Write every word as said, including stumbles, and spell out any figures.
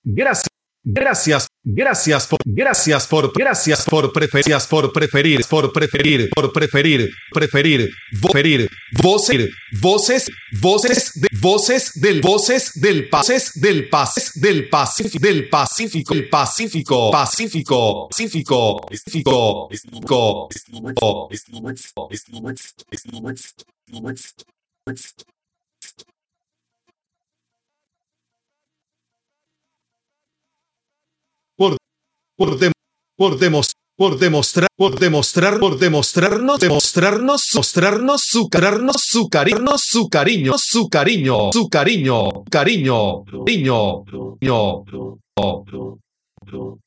Gracias. Gracias, gracias por, gracias por, gracias por preferir, por preferir, por preferir, por preferir, preferir, preferir, voces, voces, voces, de, voces del, voces del, pases del, pases del Pacífico, del Pacífico, el Pacífico, Pacífico, Pacífico, Pacífico, Pacífico. Por, por, de, por, demos, por demostrar, por demostrar, por demostrarnos, demostrarnos, mostrarnos su cariño, su cariño, su cariño, su cariño, su cariño, cariño, cariño, cariño, cariño.